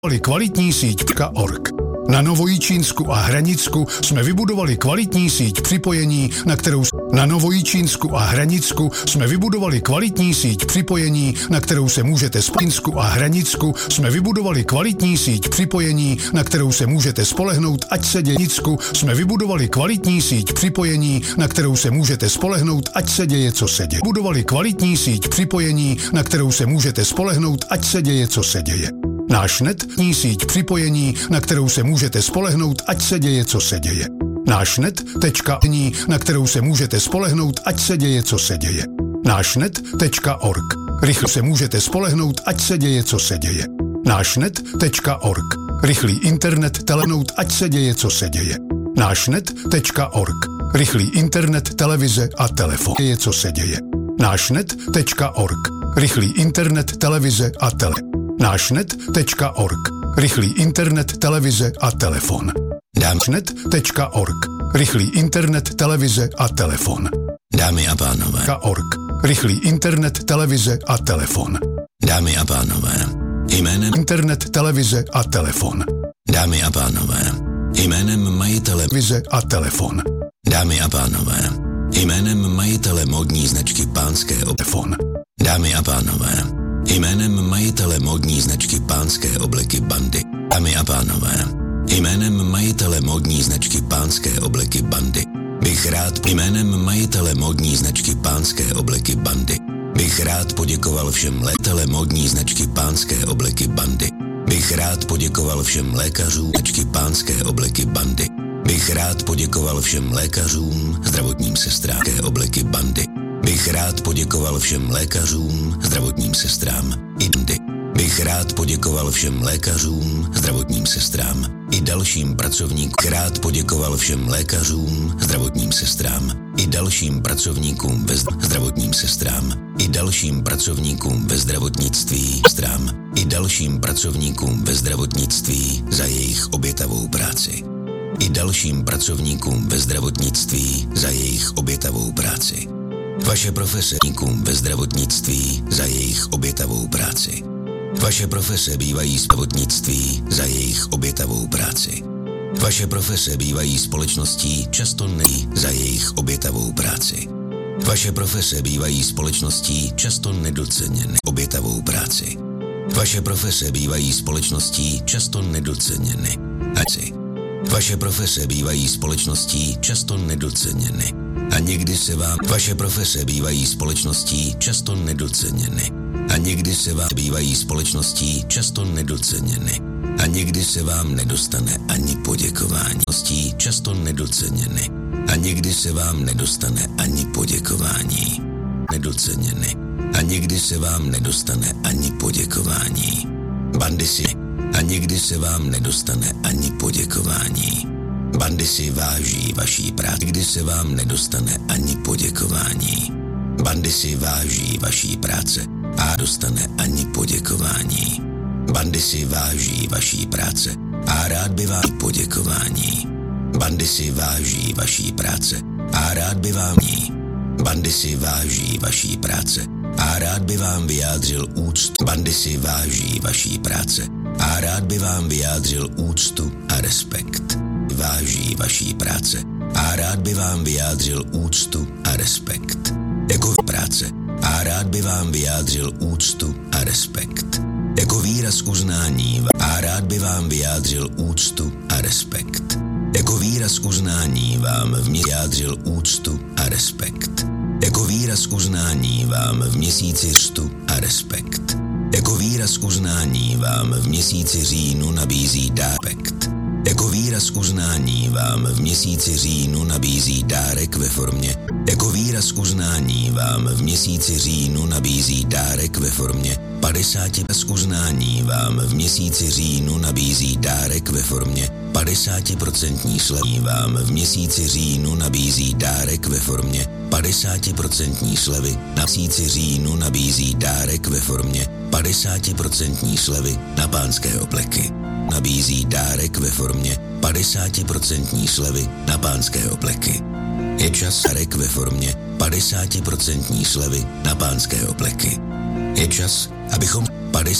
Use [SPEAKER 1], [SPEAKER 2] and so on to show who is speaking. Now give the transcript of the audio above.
[SPEAKER 1] Kvalitní síť.org. Na Novojičínsku a Hranicku jsme vybudovali kvalitní síť připojení, na kterou se můžete spolehnout, ať se děje, co se děje. Budovali kvalitní síť připojení, na kterou se můžete spolehnout, ať se děje, co se děje. Náš netní síť připojení, na kterou se můžete spolehnout, ať se děje, co se děje. Náš net.ní, na kterou se můžete spolehnout, ať se děje, co se děje. Náš net.org. Rychle se můžete spolehnout, ať se děje, co se děje. Náš net.org. Rychlý internet, telenout, ať se děje, co se děje. Náš net.org. Rychlý internet, televize a telefon. Děje, co se děje. Náš net.org. Rychlý internet, televize a Náš net.org. Rychlý internet, televize a telefon. Net.org. Rychlý internet, televize a telefon.
[SPEAKER 2] Dámy a pánové.
[SPEAKER 1] Rychlý internet, televize a telefon.
[SPEAKER 2] Dámy a pánové. Jménem
[SPEAKER 1] internet, televize a telefon.
[SPEAKER 2] Dámy a pánové. Jménem majitele
[SPEAKER 1] televize a telefon.
[SPEAKER 2] Dámy a pánové. Jménem majitele módní značky Pánské
[SPEAKER 1] telefon.
[SPEAKER 2] Dámy a pánové. Jménem majitele módní značky Pánské obleky Bandy. Dámy a pánové. Jménem majitele módní značky Pánské obleky Bandy bych rád poděkoval všem lékařům značky Pánské obleky Bandy. Bych rád poděkoval všem lékařům, zdravotním sestrám obleky Bandy. Bych rád poděkoval všem lékařům, zdravotním sestrám i bandy. Bych rád poděkoval všem lékařům, zdravotním sestrám i dalším pracovníkům. Rád poděkoval všem lékařům, zdravotním sestrám i dalším pracovníkům ve zdravotnictví za jejich obětavou práci. Vaše profesorníkům ve zdravotnictví za jejich obětavou práci. Vaše profese bývají zdravotnictví za jejich obětavou práci. Vaše profese bývají společností často za jejich obětavou práci. Vaše profese bývají společností často nedoceněny obětavou práci. Vaše profese bývají společností často nedoceněny. Vaše profese bývají společností často nedoceněny. A někdy se vám vaše profese bývají společností často nedoceněny. A někdy se vám bývají společností často nedoceněny. A někdy se vám nedostane ani poděkování. Často nedoceněny. A někdy se vám nedostane ani poděkování. Nedoceněny. A někdy se vám nedostane ani poděkování. Bandy si. A někdy se vám nedostane ani poděkování. Bandy si váží vaší práce, kdy se vám nedostane ani poděkování. Bandy si váží vaší práce a dostane ani poděkování. Bandy si váží vaší práce a rád by vám poděkování. Bandy si váží vaší práce a rád by vám Bandy si váží vaší práce a rád by vám vyjádřil úctu. Bandy si váží vaší práce a rád by vám vyjádřil úctu a respekt. Váží vaší práce a rád by vám vyjádřil úctu a respekt. Jako práce a rád by vám vyjádřil úctu a respekt. Jako výraz uznání a rád by vám vyjádřil úctu a respekt. Jako výraz uznání vám vyjádřil úctu a respekt. Jako výraz uznání vám v měsíci řstu a respekt. Jako výraz uznání vám v měsíci říjnu nabízí dárek. Jako výraz uznání vám v měsíci říjnu nabízí dárek ve formě. Jako výraz uznání vám v měsíci říjnu nabízí dárek ve formě 50. Uznání vám v měsíci říjnu nabízí dárek ve formě 50% slevy. Vám v měsíci říjnu nabízí dárek ve formě 50% slevy. Na měsíci říjnu nabízí dárek ve formě 50% slevy na pánské obleky. Nabízí dárek ve formě 50% slevy na pánské obleky. Je čas dárek ve formě 50% slevy na pánské obleky. Je čas, abychom